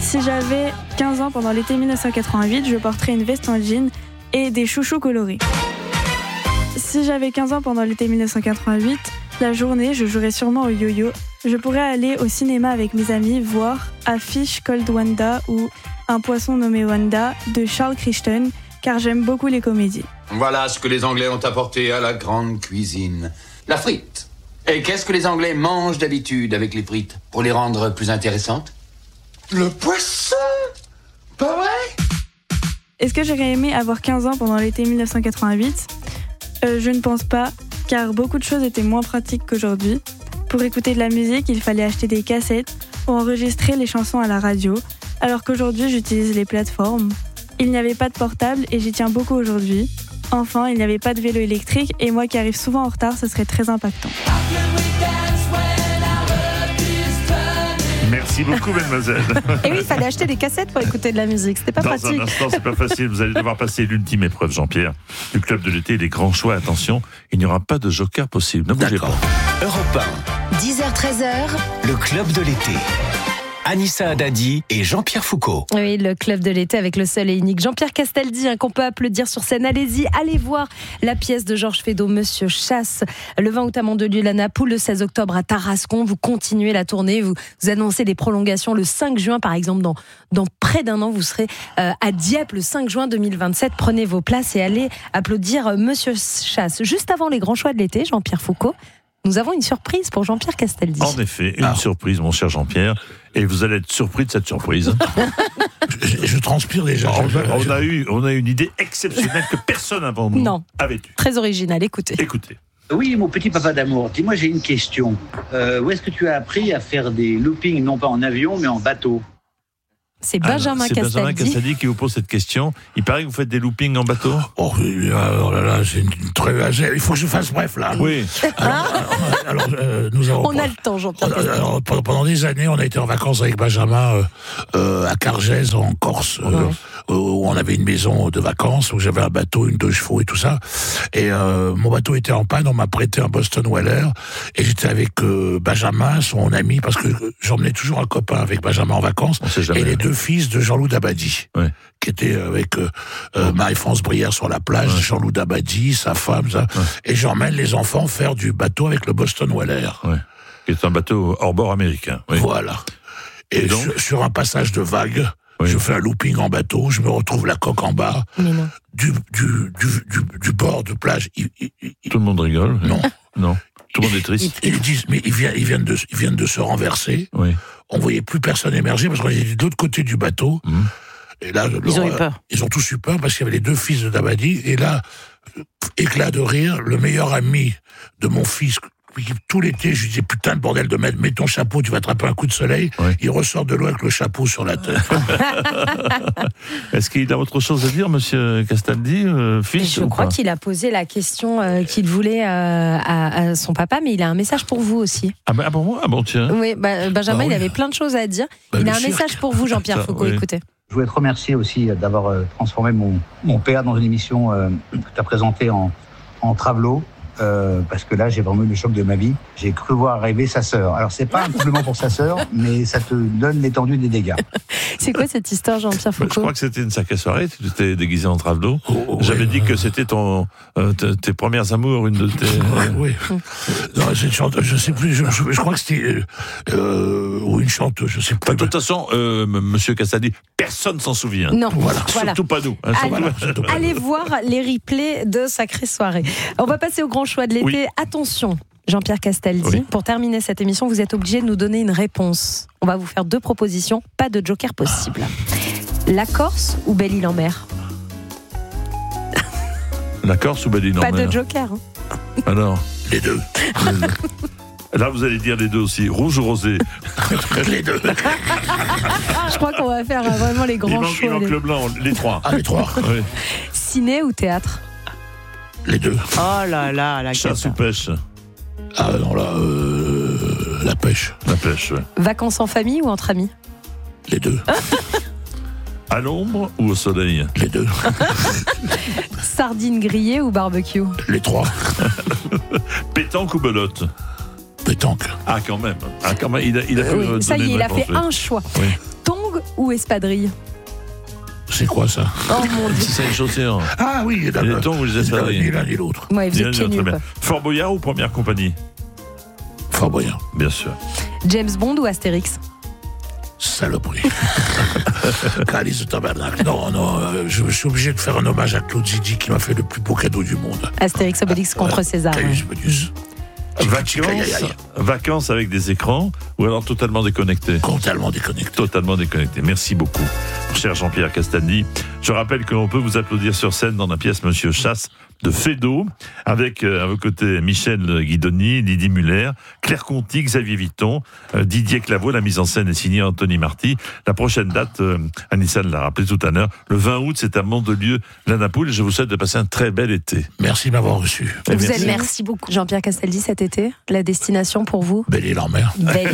Si j'avais 15 ans pendant l'été 1988, je porterais une veste en jean et des chouchous colorés. Si j'avais 15 ans pendant l'été 1988, la journée, je jouerais sûrement au yo-yo. Je pourrais aller au cinéma avec mes amis voir A Fish Called Wanda ou Un poisson nommé Wanda de Charles Crichton, car j'aime beaucoup les comédies. Voilà ce que les Anglais ont apporté à la grande cuisine. La frite. Et qu'est-ce que les Anglais mangent d'habitude avec les frites pour les rendre plus intéressantes? Le poisson. Pas vrai? Est-ce que j'aurais aimé avoir 15 ans pendant l'été 1988 ? Je ne pense pas, car beaucoup de choses étaient moins pratiques qu'aujourd'hui. Pour écouter de la musique, il fallait acheter des cassettes ou enregistrer les chansons à la radio, alors qu'aujourd'hui, j'utilise les plateformes. Il n'y avait pas de portable et j'y tiens beaucoup aujourd'hui. Enfin, il n'y avait pas de vélo électrique et moi qui arrive souvent en retard, ce serait très impactant. Merci beaucoup, mademoiselle. Et oui, il fallait acheter des cassettes pour écouter de la musique. C'était pas Dans pratique. un instant, c'est pas facile. Vous allez devoir passer l'ultime épreuve, Jean-Pierre, du club de l'été. Les grands choix. Attention, il n'y aura pas de joker possible. Ne bougez pas. Europe 1. 10h-13h, Le club de l'été. Anissa Haddadi et Jean-Pierre Foucault. Oui, le club de l'été avec le seul et unique Jean-Pierre Castaldi, qu'on peut applaudir sur scène. Allez-y, allez voir la pièce de Georges Feydeau, Monsieur Chasse, le 20 août à Mandelieu, la Napoule, le 16 octobre à Tarascon. Vous continuez la tournée, vous annoncez des prolongations le 5 juin, par exemple, dans près d'un an, vous serez à Dieppe le 5 juin 2027. Prenez vos places et allez applaudir Monsieur Chasse. Juste avant les grands choix de l'été, Jean-Pierre Foucault, nous avons une surprise pour Jean-Pierre Castaldi. En effet, une surprise, mon cher Jean-Pierre. Et vous allez être surpris de cette surprise. Je transpire déjà. On a eu une idée exceptionnelle que personne avant nous avait eue. Très original, écoutez. Oui, mon petit papa d'amour, dis-moi, j'ai une question. Où est-ce que tu as appris à faire des loopings, non pas en avion, mais en bateau ? C'est Benjamin Castaldi. Benjamin Castaldi qui vous pose cette question. Il paraît que vous faites des loopings en bateau. Oh là, c'est une très... Il faut que je fasse bref, là. Oui. Alors, nous avons... On a le temps, Jean-Pierre Castaldi. Alors, pendant des années, on a été en vacances avec Benjamin à Cargèse, en Corse, où on avait une maison de vacances, où j'avais un bateau, une 2 chevaux et tout ça. Et mon bateau était en panne, on m'a prêté un Boston Whaler, et j'étais avec Benjamin, son ami, parce que j'emmenais toujours un copain avec Benjamin en vacances, et les 2 fils de Jean-Loup Dabadi, qui étaient avec Marie-France Brière sur la plage, Jean-Loup Dabadi, sa femme, ça. Et j'emmène les enfants faire du bateau avec le Boston Whaler. Qui est un bateau hors bord américain. Voilà. Et donc, sur un passage de vagues, je fais un looping en bateau, je me retrouve la coque en bas, du bord de plage. Tout le monde rigole. Non. Tout le monde est triste. Ils disent, mais ils viennent de se renverser. On voyait plus personne émerger parce qu'on était de l'autre côté du bateau. Et là, ils ont eu peur. Ils ont tous eu peur parce qu'il y avait les 2 fils de Dabadi. Et là, éclat de rire, le meilleur ami de mon fils, tout l'été, je lui disais, putain de bordel de mets ton chapeau, tu vas attraper un coup de soleil. Il ressort de l'eau avec le chapeau sur la tête. Est-ce qu'il a autre chose à dire, monsieur Castaldi, fils? Je crois qu'il a posé la question qu'il voulait à son papa, mais il a un message pour vous aussi. Pour moi? Tiens. Oui, Benjamin, il avait plein de choses à dire. Il a un message pour vous, Jean-Pierre Foucault, écoutez. Je voulais te remercier aussi d'avoir transformé mon père dans une émission que tu as présentée en travelot. Parce que là, j'ai vraiment eu le choc de ma vie. J'ai cru voir arriver sa sœur. Alors, c'est pas un compliment pour sa sœur, mais ça te donne l'étendue des dégâts. C'est quoi cette histoire, Jean-Pierre Foucault? Je crois que c'était une sacrée soirée. Tu t'es déguisé en travelot. J'avais dit que c'était tes premières amours, une de tes... Oui. Non, c'est une chanteuse, je sais plus. Je crois que c'était ou une chanteuse, je sais pas. De toute façon, monsieur Castaldi, personne s'en souvient. Non. Voilà. Surtout pas nous. Allez voir les replays de Sacrée Soirée. On va passer au grand choix de l'été. Attention, Jean-Pierre Castaldi, pour terminer cette émission, vous êtes obligé de nous donner une réponse. On va vous faire 2 propositions, pas de joker possible. La Corse ou Belle-Île-en-Mer? La Corse ou Belle-Île-en-Mer? Pas de joker. Alors, les 2. Là, vous allez dire les 2 aussi. Rouge ou rosé? Les 2. Je crois qu'on va faire vraiment les grands choix. Il manque le blanc, les 3. Les 3. Ciné ou théâtre? Les 2. Oh là là, la chasse ou pêche? Non, là, la pêche. La pêche, Vacances en famille ou entre amis? Les 2. À l'ombre ou au soleil? Les 2. Sardines grillées ou barbecue? Les 3. Pétanque ou belote? Pétanque. Quand même. Il a fait ça y est, il a fait un choix. Tongs ou espadrilles? C'est quoi ça? Oh mon Dieu. C'est les chaussures. Ah oui, Les tongs ou les espadrilles? Ni l'un ni l'autre. Ouais, vous êtes pieds nus, Très quoi. bien. Fort Boyard ou Première Compagnie? Fort Boyard. Bien sûr. James Bond ou Astérix? Saloperie. Calice de tabernacle. Non, je suis obligé de faire un hommage à Claude Zidi qui m'a fait le plus beau cadeau du monde. Astérix Obélix contre César. Caius Bellius. Vacances avec des écrans ou alors totalement déconnectés? Totalement déconnecté. Totalement déconnecté. Merci beaucoup, cher Jean-Pierre Castaldi. Je rappelle que l'on peut vous applaudir sur scène dans la pièce Monsieur Chasse de Feydeau, avec à vos côtés Michel Guidoni, Lydie Muller, Claire Conti, Xavier Vitton, Didier Claveau. La mise en scène est signée Anthony Marty. La prochaine date, Anissa l'a rappelé tout à l'heure, le 20 août, c'est à Mandelieu-la-Napoule. Je vous souhaite de passer un très bel été. Merci de m'avoir reçu. Merci beaucoup. Jean-Pierre Castaldi, cet été, la destination pour vous? Belle-Île-en-Mer. Belle.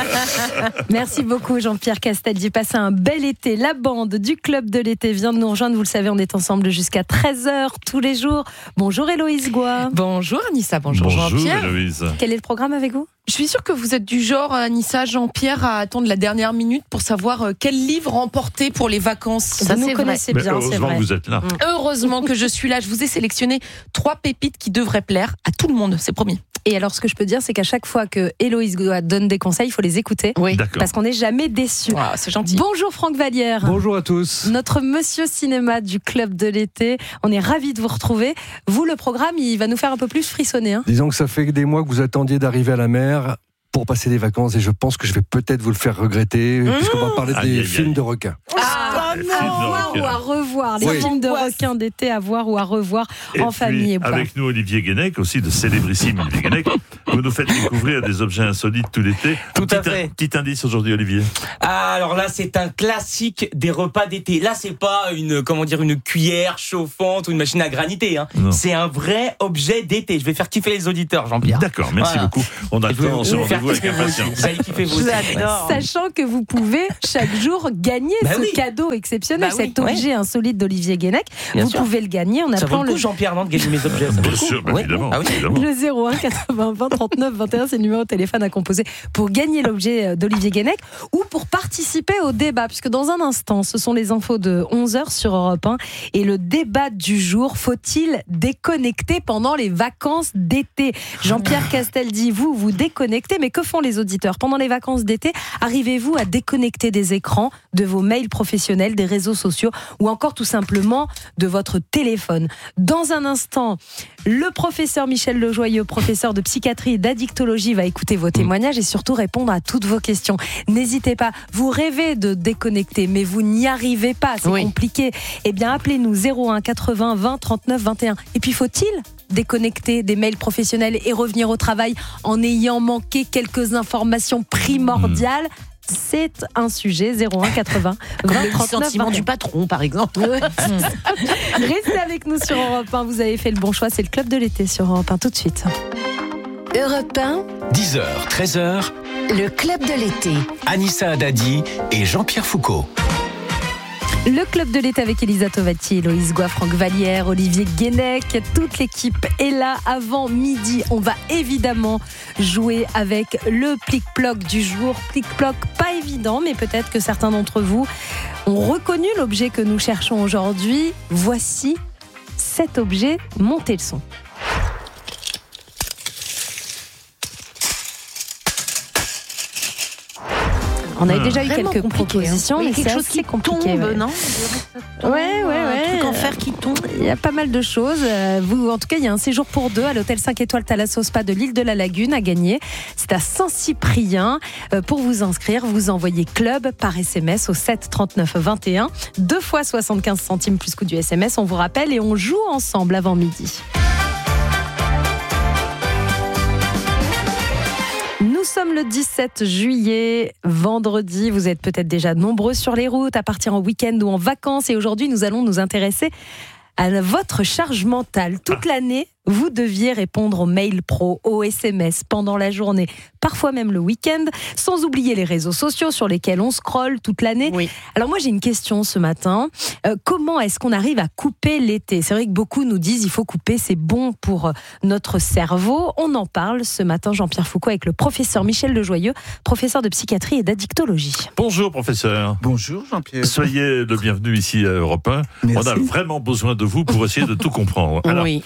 Merci beaucoup Jean-Pierre Castaldi. Passez un bel été. La bande du Club de l'été vient de nous rejoindre. Vous le savez, on est ensemble jusqu'à 13h tous les jours. Bonjour Héloïse Goua. Bonjour Anissa, bonjour Jean-Pierre. Héloïse. Quel est le programme avec vous? Je suis sûre que vous êtes du genre, Anissa, Jean-Pierre, à attendre la dernière minute pour savoir quel livre emporter pour les vacances. Vous nous connaissez bien, c'est heureusement vrai. que vous êtes là. Heureusement que je suis là. Je vous ai sélectionné 3 pépites qui devraient plaire à tout le monde, c'est promis. Et alors, ce que je peux dire, c'est qu'à chaque fois que Héloïse Goua donne des conseils, il faut les écouter. Oui. D'accord. Parce qu'on n'est jamais déçus. Ah, c'est gentil. Bonjour Franck Vallière. Bonjour à tous. Notre monsieur cinéma du Club de l'été. On est ravis de vous retrouver. Vous, le programme, il va nous faire un peu plus frissonner. Hein. Disons que ça fait des mois que vous attendiez d'arriver à la mer pour passer des vacances et je pense que je vais peut-être vous le faire regretter puisqu'on va parler Aïe, des aïe, films aïe. de requins. À voir ou à revoir. Les Oui. films de requins d'été à voir ou à revoir Et en puis, famille. Et pas. avec nous, Olivier Guénec, aussi de célébrissime Olivier Guénec. Vous nous faites découvrir des objets insolites tout l'été. Tout à fait. Petit indice aujourd'hui, Olivier. Ah, alors là, c'est un classique des repas d'été. Là, c'est pas une cuillère chauffante ou une machine à graniter. Hein. Non. C'est un vrai objet d'été. Je vais faire kiffer les auditeurs, Jean-Pierre. D'accord, merci Voilà. beaucoup. On attend ce rendez-vous avec impatience. Vous allez kiffer vous aussi. Sachant que vous pouvez chaque jour gagner Bah ce oui. cadeau exceptionnel, Bah oui, cet objet insolite d'Olivier Guénec. Bien Vous sûr. pouvez le gagner en Ça vaut appelant le coup, Jean-Pierre, non, de gagner mes objets. Ça vaut Bien le coup. sûr, bah, Oui. évidemment. Ah oui. évidemment. le 01 80 20 39 21, c'est le numéro de téléphone à composer pour gagner l'objet d'Olivier Guénec ou pour participer au débat, puisque dans un instant, ce sont les infos de 11h sur Europe 1 et le débat du jour, faut-il déconnecter pendant les vacances d'été? Jean-Pierre Castaldi, vous déconnectez, mais que font les auditeurs pendant les vacances d'été? Arrivez-vous à déconnecter des écrans, de vos mails professionnels, des réseaux sociaux ou encore tout simplement de votre téléphone? Dans un instant, le professeur Michel Lejoyeux, professeur de psychiatrie et d'addictologie, va écouter vos témoignages et surtout répondre à toutes vos questions. N'hésitez pas, vous rêvez de déconnecter, mais vous n'y arrivez pas, c'est compliqué. Eh bien, appelez-nous 01 80 20 39 21. Et puis, faut-il déconnecter des mails professionnels et revenir au travail en ayant manqué quelques informations primordiales? C'est un sujet. 01 80 20 39 21. du patron, par exemple. Restez avec nous sur Europe 1. Vous avez fait le bon choix. C'est le Club de l'été sur Europe 1. Tout de suite. Europe 1, 10h, 13h, le Club de l'été. Anissa Haddadi et Jean-Pierre Foucault. Le Club de l'été avec Elisa Tovati, Héloïse Goua, Franck Vallière, Olivier Guénec. Toute l'équipe est là avant midi. On va évidemment jouer avec le plic-ploc du jour. Plic-ploc pas évident, mais peut-être que certains d'entre vous ont reconnu l'objet que nous cherchons aujourd'hui. Voici cet objet. Montez le son. On a déjà eu quelques propositions, mais quelque c'est chose assez qui compliqué. tombe, Ouais. non? Ouais. Un truc en fer qui tombe. Il y a pas mal de choses. En tout cas, il y a un séjour pour 2 à l'hôtel 5 étoiles Thalasso Spa de l'île de la Lagune à gagner. C'est à Saint-Cyprien. Pour vous inscrire, vous envoyez club par SMS au 7 39 21. 2 fois 75 centimes plus coût du SMS. On vous rappelle et on joue ensemble avant midi. Nous sommes le 17 juillet, vendredi. Vous êtes peut-être déjà nombreux sur les routes à partir en week-end ou en vacances. Et aujourd'hui, nous allons nous intéresser à votre charge mentale. Toute l'année, vous deviez répondre aux mails pro, aux SMS pendant la journée, parfois même le week-end, sans oublier les réseaux sociaux sur lesquels on scrolle toute l'année. Oui. Alors moi j'ai une question ce matin. Comment est-ce qu'on arrive à couper l'été ? C'est vrai que beaucoup nous disent il faut couper, c'est bon pour notre cerveau. On en parle ce matin, Jean-Pierre Foucault, avec le professeur Michel Lejoyeux, professeur de psychiatrie et d'addictologie. Bonjour professeur. Bonjour Jean-Pierre. Soyez le bienvenu ici à Europe 1. Merci. On a vraiment besoin de vous pour essayer de tout comprendre. Alors, Oui.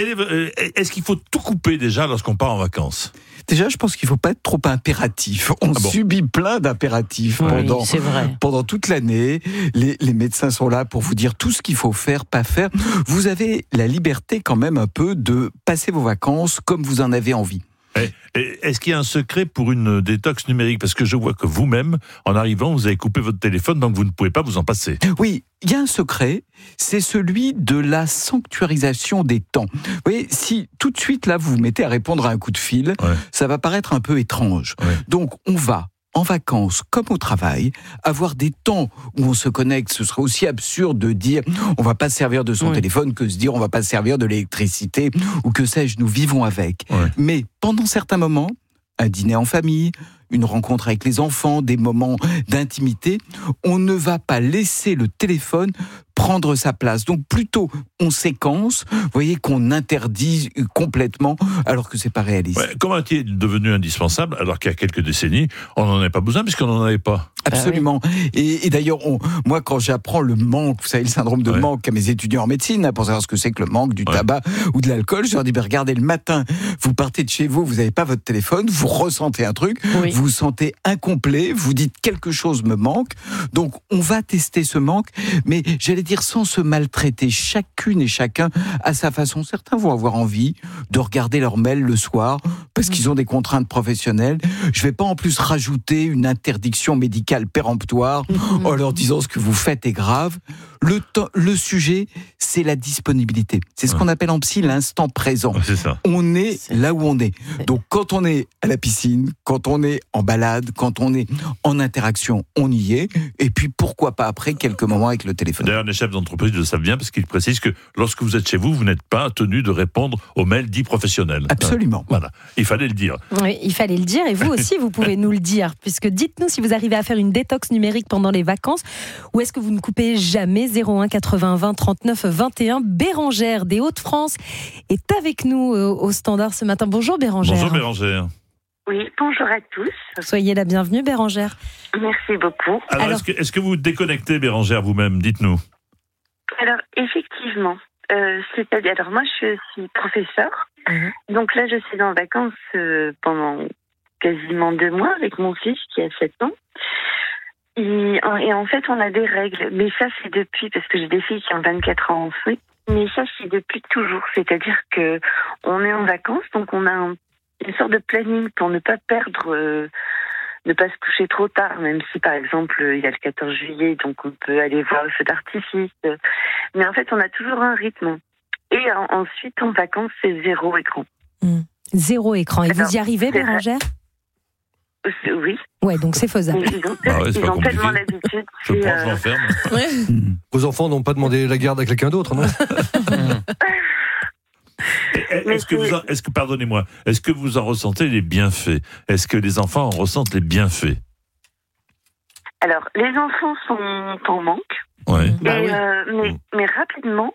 est-ce qu'il faut tout couper déjà lorsqu'on part en vacances ? Déjà, je pense qu'il ne faut pas être trop impératif. On subit plein d'impératifs c'est vrai. pendant toute l'année. Les médecins sont là pour vous dire tout ce qu'il faut faire, pas faire. Vous avez la liberté quand même un peu de passer vos vacances comme vous en avez envie. Est-ce qu'il y a un secret pour une détox numérique ? Parce que je vois que vous-même, en arrivant, vous avez coupé votre téléphone, donc vous ne pouvez pas vous en passer. Oui, il y a un secret, c'est celui de la sanctuarisation des temps. Vous voyez, si tout de suite, là, vous vous mettez à répondre à un coup de fil, ça va paraître un peu étrange. Ouais. Donc, on va en vacances comme au travail, avoir des temps où on se connecte. Ce serait aussi absurde de dire on va pas se servir de son téléphone que se dire on va pas se servir de l'électricité ou que sais-je, nous vivons avec. Ouais. Mais pendant certains moments, un dîner en famille, une rencontre avec les enfants, des moments d'intimité, on ne va pas laisser le téléphone prendre sa place. Donc plutôt on séquence, vous voyez, qu'on interdit complètement alors que c'est pas réaliste. Ouais, comment est-il devenu indispensable alors qu'il y a quelques décennies, on n'en avait pas besoin puisqu'on n'en avait pas ? Absolument. Et d'ailleurs, moi, quand j'apprends le manque, vous savez, le syndrome de manque à mes étudiants en médecine, pour savoir ce que c'est que le manque du tabac ou de l'alcool, je leur dis, regardez, le matin, vous partez de chez vous, vous n'avez pas votre téléphone, vous ressentez un truc, vous vous sentez incomplet, vous dites quelque chose me manque, donc on va tester ce manque, mais j'allais dire sans se maltraiter, chacune et chacun à sa façon. Certains vont avoir envie de regarder leur mail le soir parce qu'ils ont des contraintes professionnelles. Je vais pas en plus rajouter une interdiction médicale péremptoire en leur disant ce que vous faites est grave. Le sujet, c'est la disponibilité. C'est ce qu'on appelle en psy l'instant présent. C'est ça. On est là où on est. Donc quand on est à la piscine, quand on est en balade, quand on est en interaction, on y est. Et puis pourquoi pas après quelques moments avec le téléphone. D'ailleurs, les chefs d'entreprise le savent bien parce qu'ils précisent que lorsque vous êtes chez vous, vous n'êtes pas tenu de répondre aux mails dits professionnels. Absolument. Voilà, il fallait le dire. Oui, il fallait le dire et vous aussi vous pouvez nous le dire, puisque dites-nous si vous arrivez à faire une détox numérique pendant les vacances ou est-ce que vous ne coupez jamais. 01 80 20 39 21. Bérangère des Hauts-de-France est avec nous au standard ce matin. Bonjour Bérangère. Bonjour Bérangère. Oui, bonjour à tous. Soyez la bienvenue Bérangère. Merci beaucoup. Alors est-ce que vous déconnectez Bérangère vous-même ? Dites-nous. Alors, effectivement, c'est-à-dire, alors moi je suis professeure, donc là je suis en vacances pendant quasiment 2 mois avec mon fils qui a 7 ans. Et en fait, on a des règles. Mais ça, c'est depuis, parce que j'ai des filles qui ont 24 ans aussi. Mais ça, c'est depuis toujours. C'est-à-dire que on est en vacances, donc on a une sorte de planning pour ne pas perdre, ne pas se coucher trop tard, même si, par exemple, il y a le 14 juillet, donc on peut aller voir le feu d'artifice. Mais en fait, on a toujours un rythme. Et ensuite, en vacances, c'est 0 écran. 0 écran. Et vous y arrivez, Bérangère ? Oui. Ouais, donc c'est faisable. Ils ont tellement l'habitude. Je pense que l'enferme. Vos enfants n'ont pas demandé la garde à quelqu'un d'autre, non ? Est-ce que, pardonnez-moi, est-ce que vous en ressentez les bienfaits ? Est-ce que les enfants en ressentent les bienfaits ? Alors, les enfants sont en manque. Ouais. Mais rapidement,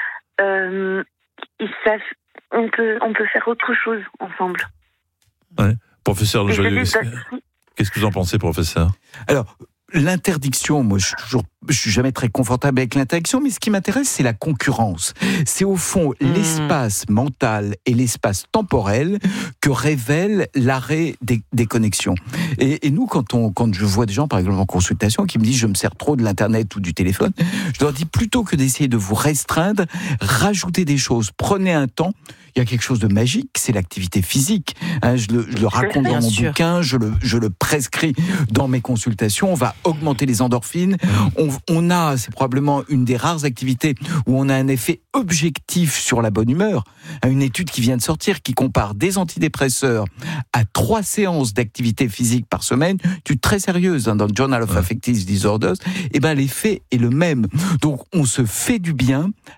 ils savent, on peut faire autre chose ensemble. Ouais. Professeur Lejoyeux, qu'est-ce que vous en pensez, professeur ? Alors, l'interdiction, moi je suis jamais très confortable avec l'interdiction, mais ce qui m'intéresse, c'est la concurrence. C'est au fond l'espace mental et l'espace temporel que révèle l'arrêt des connexions. Et nous, quand je vois des gens, par exemple en consultation, qui me disent je me sers trop de l'internet ou du téléphone, je leur dis plutôt que d'essayer de vous restreindre, rajoutez des choses, prenez un temps. Il y a quelque chose de magique, c'est l'activité physique. Je le raconte dans mon bouquin, je le prescris dans mes consultations. On va augmenter les endorphines. On a, c'est probablement une des rares activités où on a un effet objectif sur la bonne humeur. Une étude qui vient de sortir qui compare des antidépresseurs à 3 séances d'activité physique par semaine, une étude très sérieuse dans le Journal of Affective Disorders. Et l'effet est le même. Donc on se fait du bien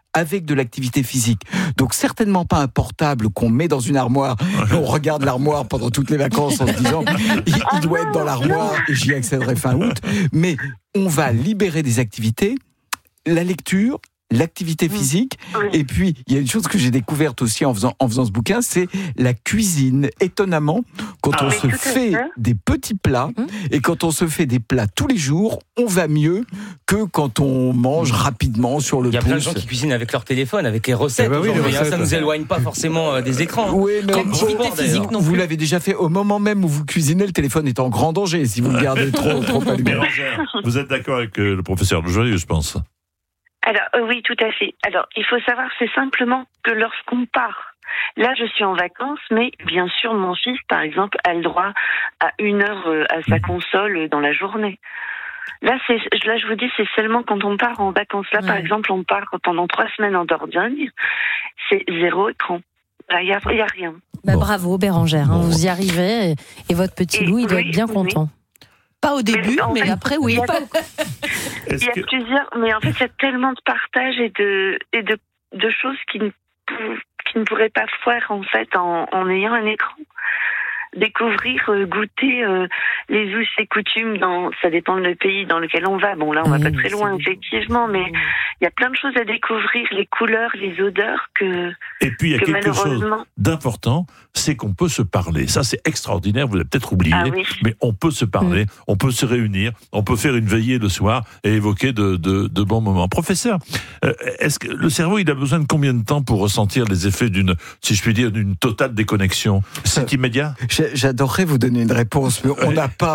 avec de l'activité physique. Donc certainement pas un portable qu'on met dans une armoire et on regarde l'armoire pendant toutes les vacances en se disant il doit être dans l'armoire et j'y accéderai fin août. Mais on va libérer des activités, la lecture, l'activité physique, et puis il y a une chose que j'ai découverte aussi en faisant ce bouquin, c'est la cuisine. Étonnamment, quand on se fait des petits plats et quand on se fait des plats tous les jours, on va mieux que quand on mange rapidement sur le pouce. Il y a plein de gens qui cuisinent avec leur téléphone, avec les recettes. Aujourd'hui, ça nous éloigne pas forcément des écrans. Oui, mais l'activité physique non plus. Vous l'avez déjà fait au moment même où vous cuisinez, le téléphone est en grand danger si vous le gardez trop allumé. Vous êtes d'accord avec le professeur Joyeux, je pense? Alors, oui, tout à fait. Alors, il faut savoir, c'est simplement que lorsqu'on part, là, je suis en vacances, mais bien sûr, mon fils, par exemple, a le droit à 1 heure à sa console dans la journée. Là, je vous dis, c'est seulement quand on part en vacances. Là, par exemple, on part pendant 3 semaines en Dordogne, c'est 0 écran. Là, il y a rien. Bravo, Bérangère, vous y arrivez, et votre petit Louis, il doit être bien content. Pas au début, mais après, oui. Il y a plusieurs, mais en fait, il y a tellement de partage et de choses qui ne pourraient pas faire, en fait, en ayant un écran. Découvrir, goûter les us et coutumes, ça dépend du pays dans lequel on va. Bon, là, on va pas très loin, effectivement, mais il y a plein de choses à découvrir, les couleurs, les odeurs Et puis, il y a quelque chose d'important, c'est qu'on peut se parler. Ça, c'est extraordinaire, vous l'avez peut-être oublié, mais on peut se parler, on peut se réunir, on peut faire une veillée le soir et évoquer de bons moments. Professeur, est-ce que le cerveau, il a besoin de combien de temps pour ressentir les effets si je puis dire, d'une totale déconnexion? C'est immédiat? J'adorerais vous donner une réponse, mais on n'a pas,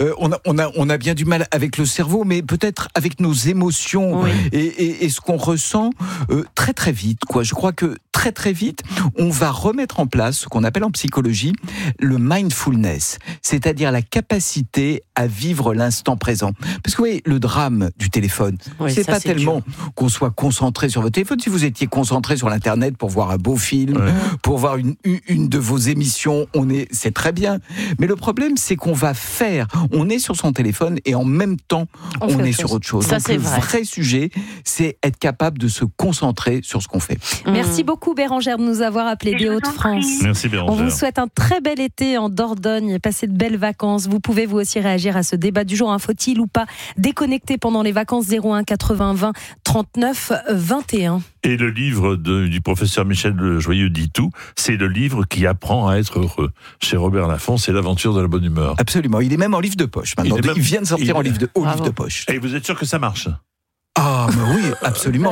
on a bien du mal avec le cerveau, mais peut-être avec nos émotions et ce qu'on ressent très très vite, quoi. Je crois que très vite, on va remettre en place ce qu'on appelle en psychologie le mindfulness, c'est-à-dire la capacité à vivre l'instant présent. Parce que vous voyez, le drame du téléphone, c'est pas tellement qu'on soit concentré sur votre téléphone. Si vous étiez concentré sur l'internet pour voir un beau film, pour voir une de vos émissions, c'est très bien. Mais le problème, c'est qu'on va on est sur son téléphone et en même temps, on est sur autre chose. Ça, donc le vrai sujet, c'est être capable de se concentrer sur ce qu'on fait. Merci beaucoup, Bérangère, de nous avoir appelés des Hauts-de-France. Merci, Bérangère. On vous souhaite un très bel été en Dordogne, passez de belles vacances. Vous pouvez vous aussi réagir à ce débat du jour. Faut-il ou pas déconnecter pendant les vacances? 01 80 20 39 21. Et le livre du professeur Michel Joyeux dit tout, c'est le livre qui apprend à être heureux. Chez Robert Laffont, c'est l'aventure de la bonne humeur. Absolument, il est même en livre de poche maintenant. Il vient de sortir livre de poche. Et vous êtes sûr que ça marche? Ah, mais oui, absolument.